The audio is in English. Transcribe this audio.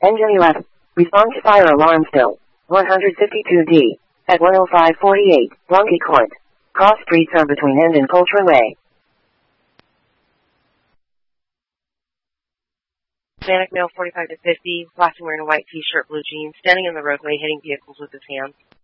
Engine 11. Respond to fire alarm still. 152D. At 10548, Blunkey Court. Cross streets are between End and Coulter Way. Hispanic male 45 to 50, black and wearing a white t-shirt, blue jeans, standing in the roadway hitting vehicles with his hands.